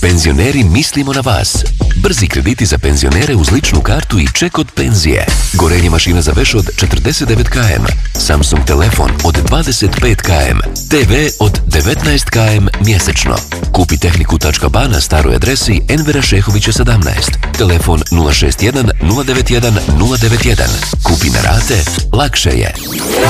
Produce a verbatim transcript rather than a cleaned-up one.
Penzioneri mislimo na vas. Brzi krediti za penzionere uz ličnu kartu i ček od penzije. Gorenje mašina za veš od četrdeset devet kilograma. Samsung telefon od dvadeset pet kilograma. te ve od devetnaest kilograma mjesečno. Kupi tehniku tačka ba na staroj adresi Envera Šehovića sedamnaest. Telefon nula šest jedan nula devet jedan nula devet jedan. Kupi na rate, lakše je.